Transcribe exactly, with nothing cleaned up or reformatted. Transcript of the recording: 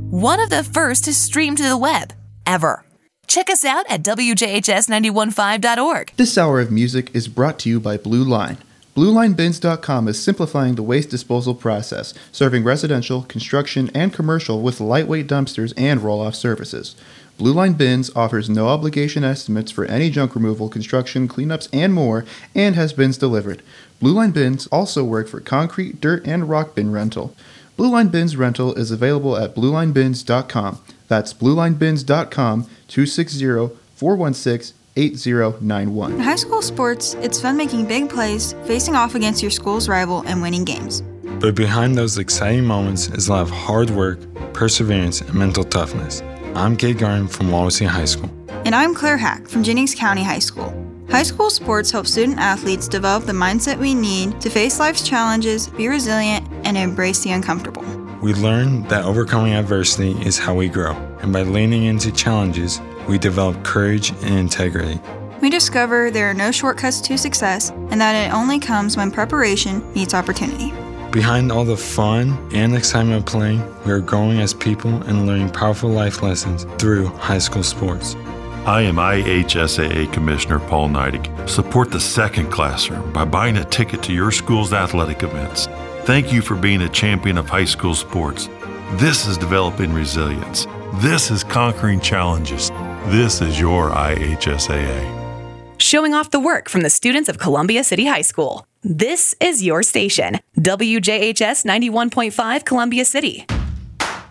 one of the first to stream to the web, ever. Check us out at W J H S nine one five dot org. This hour of music is brought to you by Blue Line. Blue Line Bins dot com is simplifying the waste disposal process, serving residential, construction, and commercial with lightweight dumpsters and roll-off services. Blue Line Bins offers no obligation estimates for any junk removal, construction, cleanups, and more, and has bins delivered. Blue Line Bins also work for concrete, dirt, and rock bin rental. Blue Line Bins rental is available at Blue Line Bins dot com. That's Blue Line Bins dot com, two six zero, four one six, eight zero nine one. In high school sports, it's fun making big plays, facing off against your school's rival, and winning games. But behind those exciting moments is a lot of hard work, perseverance, and mental toughness. I'm Kate Garden from Wawasee High School. And I'm Claire Hack from Jennings County High School. High school sports help student athletes develop the mindset we need to face life's challenges, be resilient, and embrace the uncomfortable. We learn that overcoming adversity is how we grow, and by leaning into challenges, we develop courage and integrity. We discover there are no shortcuts to success, and that it only comes when preparation meets opportunity. Behind all the fun and excitement of playing, we are growing as people and learning powerful life lessons through high school sports. I am I H S A A Commissioner Paul Neidig. Support the second classroom by buying a ticket to your school's athletic events. Thank you for being a champion of high school sports. This is developing resilience. This is conquering challenges. This is your I H S A A. Showing off the work from the students of Columbia City High School. This is your station, W J H S ninety-one point five Columbia City.